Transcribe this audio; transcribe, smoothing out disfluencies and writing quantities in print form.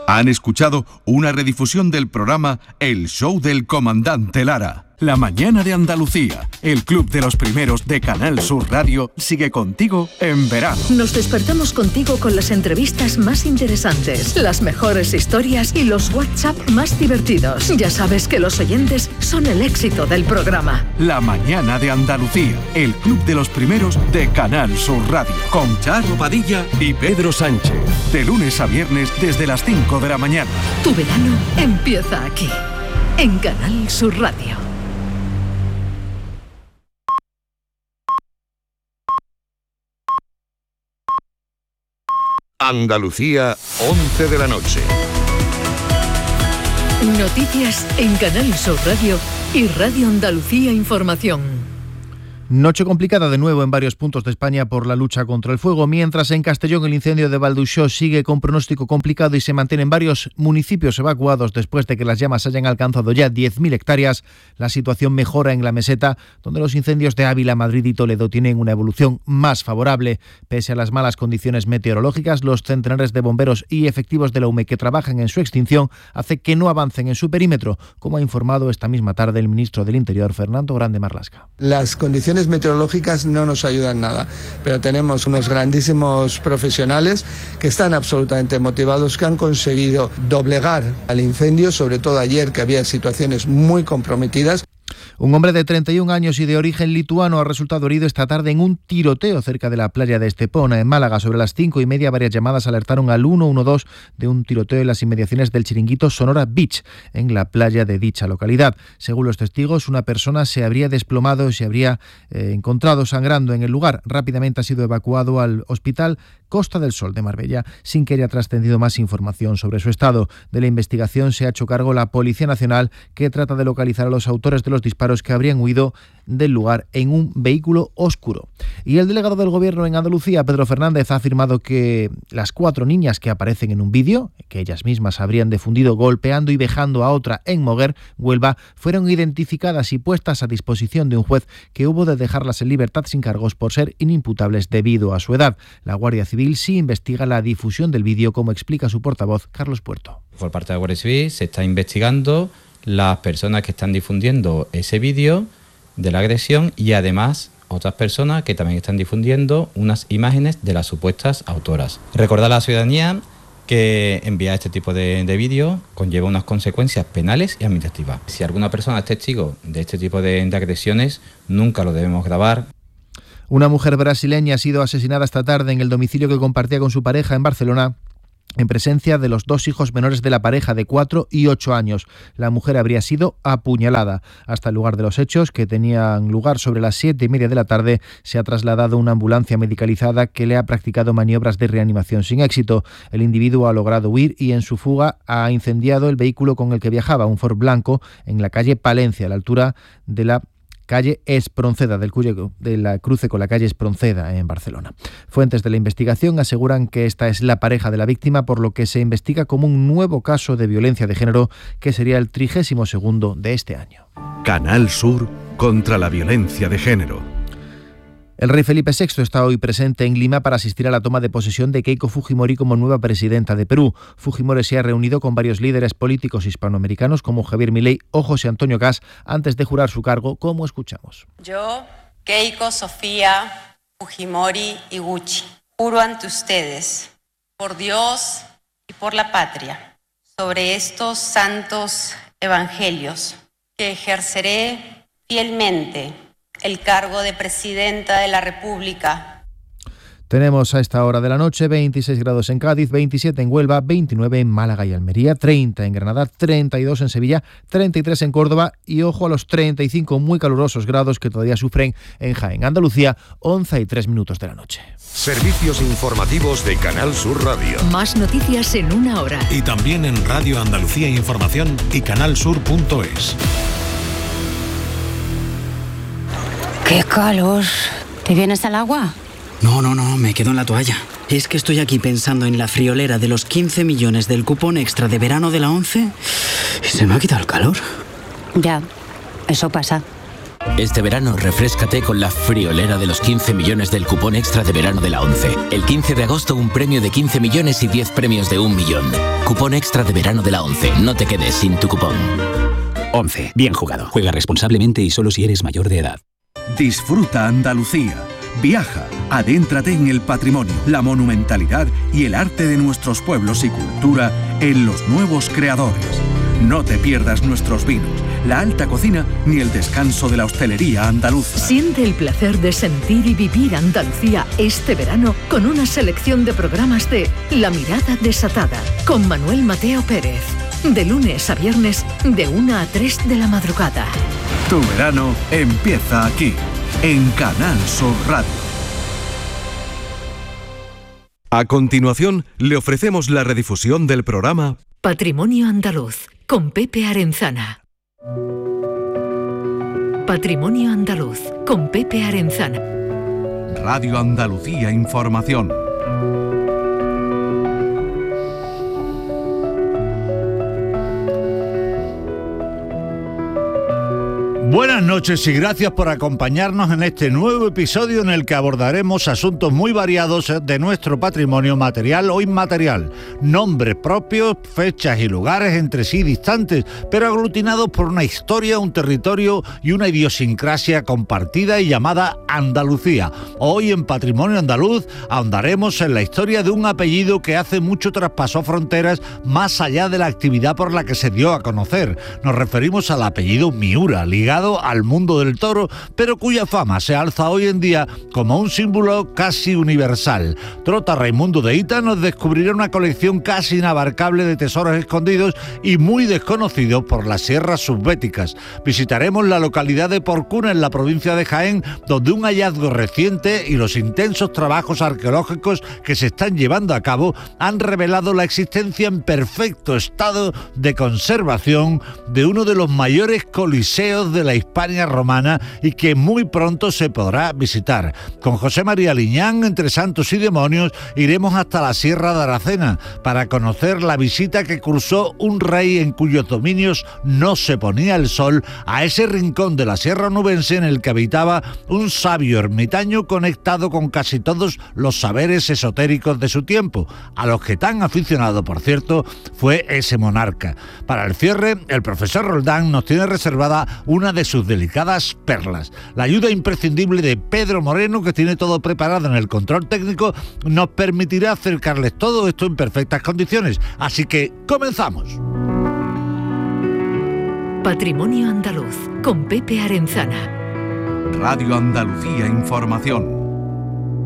Han escuchado una redifusión del programa El Show del Comandante Lara. La mañana de Andalucía, el club de los primeros de Canal Sur Radio, sigue contigo en verano. Nos despertamos contigo con las entrevistas más interesantes, las mejores historias y los WhatsApp más divertidos. Ya sabes que los oyentes son el éxito del programa. La mañana de Andalucía, el club de los primeros de Canal Sur Radio, con Charo Padilla y Pedro Sánchez. De lunes a viernes desde las 5 de la mañana. Tu verano empieza aquí, en Canal Sur Radio. Andalucía, 11 de la noche. Noticias en Canal Sur Radio y Radio Andalucía Información. Noche complicada de nuevo en varios puntos de España por la lucha contra el fuego, mientras en Castellón el incendio de Valduxó sigue con pronóstico complicado y se mantienen varios municipios evacuados después de que las llamas hayan alcanzado ya 10.000 hectáreas. La situación mejora en la meseta, donde los incendios de Ávila, Madrid y Toledo tienen una evolución más favorable. Pese a las malas condiciones meteorológicas, los centenares de bomberos y efectivos de la UME que trabajan en su extinción hace que no avancen en su perímetro, como ha informado esta misma tarde el ministro del Interior, Fernando Grande Marlaska. Las condiciones meteorológicas no nos ayudan nada, pero tenemos unos grandísimos profesionales que están absolutamente motivados, que han conseguido doblegar al incendio, sobre todo ayer que había situaciones muy comprometidas. Un hombre de 31 años y de origen lituano ha resultado herido esta tarde en un tiroteo cerca de la playa de Estepona, en Málaga. Sobre las 5:30, varias llamadas alertaron al 112 de un tiroteo en las inmediaciones del chiringuito Sonora Beach, en la playa de dicha localidad. Según los testigos, una persona se habría desplomado y se habría encontrado sangrando en el lugar. Rápidamente ha sido evacuado al hospital Costa del Sol de Marbella, sin que haya trascendido más información sobre su estado. De la investigación se ha hecho cargo la Policía Nacional, que trata de localizar a los autores de los disparos que habrían huido del lugar en un vehículo oscuro. Y el delegado del Gobierno en Andalucía, Pedro Fernández, ha afirmado que las 4 niñas que aparecen en un vídeo, que ellas mismas habrían difundido golpeando y vejando a otra en Moguer, Huelva, fueron identificadas y puestas a disposición de un juez, que hubo de dejarlas en libertad sin cargos por ser inimputables debido a su edad. La Guardia Civil sí investiga la difusión del vídeo, como explica su portavoz, Carlos Puerto. Por parte de la Guardia Civil se está investigando las personas que están difundiendo ese vídeo de la agresión y además otras personas que también están difundiendo unas imágenes de las supuestas autoras. Recordar a la ciudadanía que enviar este tipo de vídeos conlleva unas consecuencias penales y administrativas. Si alguna persona es testigo de este tipo de agresiones, nunca lo debemos grabar. Una mujer brasileña ha sido asesinada esta tarde en el domicilio que compartía con su pareja en Barcelona, en presencia de los 2 hijos menores de la pareja, de 4 y 8 años. La mujer habría sido apuñalada. Hasta el lugar de los hechos, que tenían lugar sobre las 7:30 de la tarde, se ha trasladado una ambulancia medicalizada que le ha practicado maniobras de reanimación sin éxito. El individuo ha logrado huir y en su fuga ha incendiado el vehículo con el que viajaba, un Ford blanco, en la calle Palencia, a la altura de la calle Espronceda, de la cruce con la calle Espronceda en Barcelona. Fuentes de la investigación aseguran que esta es la pareja de la víctima, por lo que se investiga como un nuevo caso de violencia de género, que sería el 32º de este año. Canal Sur contra la violencia de género. El rey Felipe VI está hoy presente en Lima para asistir a la toma de posesión de Keiko Fujimori como nueva presidenta de Perú. Fujimori se ha reunido con varios líderes políticos hispanoamericanos como Javier Milei o José Antonio Kast antes de jurar su cargo, como escuchamos. Yo, Keiko Sofía Fujimori Iguchi, juro ante ustedes, por Dios y por la patria, sobre estos santos evangelios, que ejerceré fielmente el cargo de Presidenta de la República. Tenemos a esta hora de la noche 26 grados en Cádiz, 27 en Huelva, 29 en Málaga y Almería, 30 en Granada, 32 en Sevilla, 33 en Córdoba y ojo a los 35 muy calurosos grados que todavía sufren en Jaén. Andalucía, 11:03 de la noche. Servicios informativos de Canal Sur Radio. Más noticias en una hora. Y también en Radio Andalucía Información y canalsur.es. ¡Qué calor! ¿Te vienes al agua? No, me quedo en la toalla. Es que estoy aquí pensando en la friolera de los 15 millones del cupón extra de verano de la 11 y se me ha quitado el calor. Ya, eso pasa. Este verano refréscate con la friolera de los 15 millones del cupón extra de verano de la ONCE. El 15 de agosto un premio de 15 millones y 10 premios de 1 millón. Cupón extra de verano de la ONCE. No te quedes sin tu cupón. ONCE. Bien jugado. Juega responsablemente y solo si eres mayor de edad. Disfruta Andalucía. Viaja, adéntrate en el patrimonio, la monumentalidad y el arte de nuestros pueblos y cultura en Los Nuevos Creadores. No te pierdas nuestros vinos, la alta cocina ni el descanso de la hostelería andaluza. Siente el placer de sentir y vivir Andalucía este verano con una selección de programas de La Mirada Desatada con Manuel Mateo Pérez. De lunes a viernes, de 1 a 3 de la madrugada. Tu verano empieza aquí, en Canal Sur Radio. A continuación, le ofrecemos la redifusión del programa Patrimonio Andaluz, con Pepe Arenzana. Patrimonio Andaluz, con Pepe Arenzana. Radio Andalucía Información. Buenas noches y gracias por acompañarnos en este nuevo episodio en el que abordaremos asuntos muy variados de nuestro patrimonio material o inmaterial. Nombres propios, fechas y lugares entre sí distantes, pero aglutinados por una historia, un territorio y una idiosincrasia compartida y llamada Andalucía. Hoy en Patrimonio Andaluz ahondaremos en la historia de un apellido que hace mucho traspasó fronteras más allá de la actividad por la que se dio a conocer. Nos referimos al apellido Miura, ligado al mundo del toro, pero cuya fama se alza hoy en día como un símbolo casi universal. Trota Raimundo de Hita nos descubrirá una colección casi inabarcable de tesoros escondidos y muy desconocidos por las sierras subbéticas. Visitaremos la localidad de Porcuna, en la provincia de Jaén, donde un hallazgo reciente y los intensos trabajos arqueológicos que se están llevando a cabo han revelado la existencia en perfecto estado de conservación de uno de los mayores coliseos de la Hispania romana y que muy pronto se podrá visitar. Con José María Liñán, entre santos y demonios, iremos hasta la Sierra de Aracena para conocer la visita que cursó un rey en cuyos dominios no se ponía el sol a ese rincón de la Sierra Onubense en el que habitaba un sabio ermitaño conectado con casi todos los saberes esotéricos de su tiempo, a los que tan aficionado, por cierto, fue ese monarca. Para el cierre, el profesor Roldán nos tiene reservada una de sus delicadas perlas. La ayuda imprescindible de Pedro Moreno, que tiene todo preparado en el control técnico, nos permitirá acercarles todo esto en perfectas condiciones. Así que comenzamos. Patrimonio Andaluz, con Pepe Arenzana. Radio Andalucía Información.